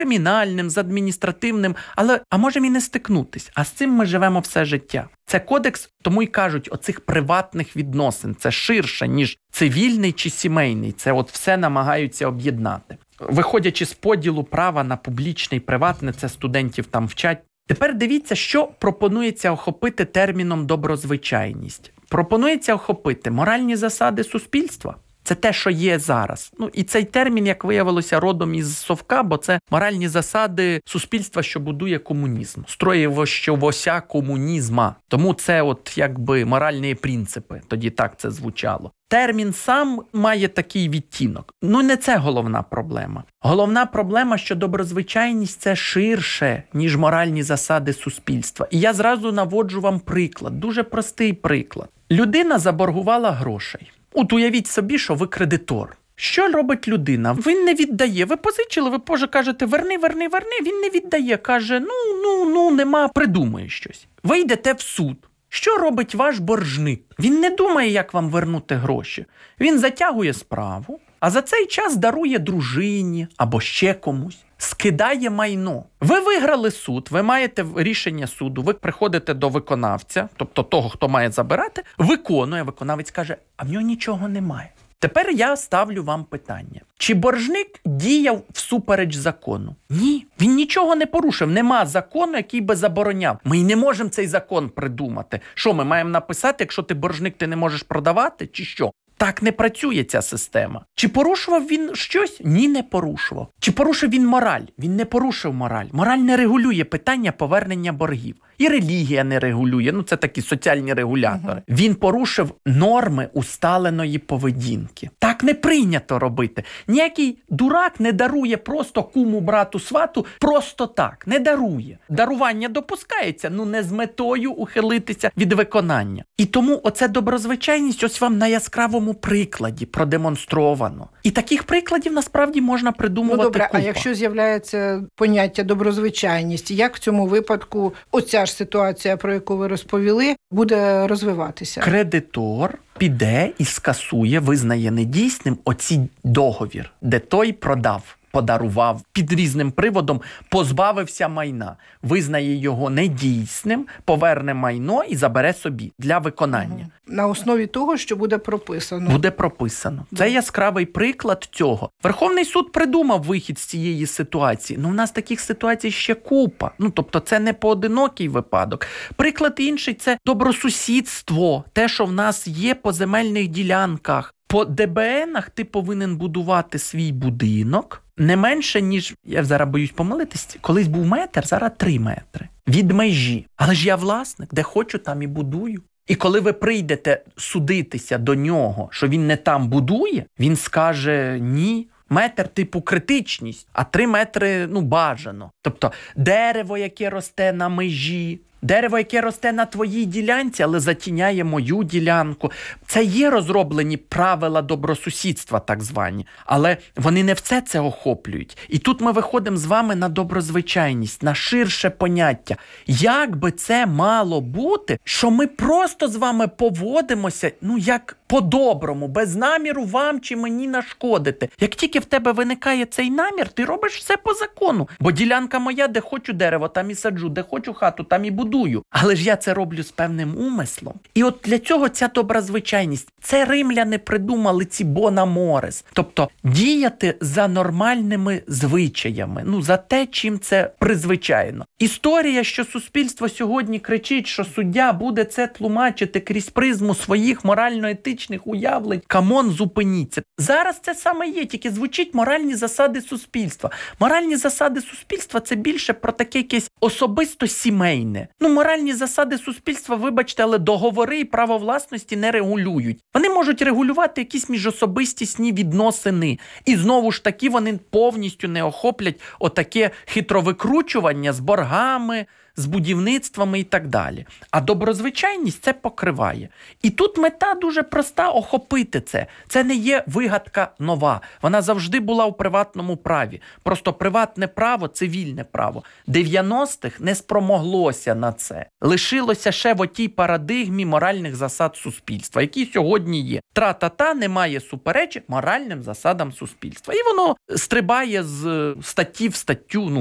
кримінальним, з адміністративним, а можемо і не стикнутись. А з цим ми живемо все життя. Це кодекс, тому й кажуть, оцих приватних відносин. Це ширше, ніж цивільний чи сімейний. Це от все намагаються об'єднати. Виходячи з поділу права на публічне і приватне, це студентів там вчать. Тепер дивіться, що пропонується охопити терміном доброзвичайність. Пропонується охопити моральні засади суспільства. Це те, що є зараз. І цей термін, як виявилося, родом із совка, бо це моральні засади суспільства, що будує комунізм. Строєвощовося комунізма. Тому це от якби моральні принципи. Тоді так це звучало. Термін сам має такий відтінок. Не це головна проблема. Головна проблема, що доброзвичайність – це ширше, ніж моральні засади суспільства. І я зразу наводжу вам приклад, дуже простий приклад. Людина заборгувала грошей. Уявіть собі, що ви кредитор. Що робить людина? Він не віддає. Ви позичили, ви кажете, верни. Він не віддає. Каже, нема, придумає щось. Ви йдете в суд. Що робить ваш боржник? Він не думає, як вам вернути гроші. Він затягує справу, а за цей час дарує дружині або ще комусь. Скидає майно. Ви виграли суд, ви маєте рішення суду, ви приходите до виконавця, тобто того, хто має забирати, виконує, виконавець каже, а в нього нічого немає. Тепер я ставлю вам питання. Чи боржник діяв всупереч закону? Ні, він нічого не порушив. Нема закону, який би забороняв. Ми й не можемо цей закон придумати. Що, ми маємо написати, якщо ти боржник, ти не можеш продавати, чи що? Так не працює ця система. Чи порушував він щось? Ні, не порушував. Чи порушив він мораль? Він не порушив мораль. Мораль не регулює питання повернення боргів. І релігія не регулює. Це такі соціальні регулятори. Він порушив норми усталеної поведінки. Так не прийнято робити. Ніякий дурак не дарує просто куму, брату, свату просто так. Не дарує. Дарування допускається, не з метою ухилитися від виконання. І тому оце доброзвичайність ось вам на яскравому прикладі продемонстровано. І таких прикладів насправді можна придумувати купа. А якщо з'являється поняття доброзвичайність, як в цьому випадку оця ж ситуація, про яку ви розповіли, буде розвиватися? Кредитор піде і скасує, визнає недійсним оці договір, де той продав, подарував, під різним приводом позбавився майна, визнає його недійсним, поверне майно і забере собі для виконання. На основі того, що буде прописано. Буде прописано. Це яскравий приклад цього. Верховний суд придумав вихід з цієї ситуації. В нас таких ситуацій ще купа. Тобто це не поодинокий випадок. Приклад інший – це добросусідство. Те, що в нас є по земельних ділянках. По ДБНах ти повинен будувати свій будинок не менше, ніж, я зараз боюсь помилитись, колись був метр, зараз 3 метри. Від межі. Але ж я власник, де хочу, там і будую. І коли ви прийдете судитися до нього, що він не там будує, він скаже ні. Метр типу критичність, а 3 метри бажано. Тобто дерево, яке росте на межі, дерево, яке росте на твоїй ділянці, але затіняє мою ділянку. Це є розроблені правила добросусідства, так звані. Але вони не все це охоплюють. І тут ми виходимо з вами на доброзвичайність, на ширше поняття. Як би це мало бути, що ми просто з вами поводимося, як по-доброму, без наміру вам чи мені нашкодити. Як тільки в тебе виникає цей намір, ти робиш все по закону. Бо ділянка моя, де хочу дерево, там і саджу, де хочу хату, там і будую. Але ж я це роблю з певним умислом. І от для цього ця доброзвичайність. Це римляни придумали ці bona mores. Тобто діяти за нормальними звичаями. За те, чим це призвичайно. Історія, що суспільство сьогодні кричить, що суддя буде це тлумачити крізь призму своїх морально-етичних уявлень. Камон, зупиніться. Зараз це саме є, тільки звучить моральні засади суспільства. Моральні засади суспільства – це більше про таке якесь особисто сімейне. Моральні засади суспільства, вибачте, але договори і право власності не регулюють. Вони можуть регулювати якісь міжособистісні відносини. І знову ж таки вони повністю не охоплять отаке хитровикручування з боргами, з будівництвами і так далі. А доброзвичайність це покриває. І тут мета дуже проста – охопити це. Це не є вигадка нова. Вона завжди була у приватному праві. Просто приватне право – цивільне право. 90-х не спромоглося на це. Лишилося ще в отій парадигмі моральних засад суспільства, які сьогодні є. Тра-та-та немає суперечок моральним засадам суспільства. І воно стрибає з статті в статтю,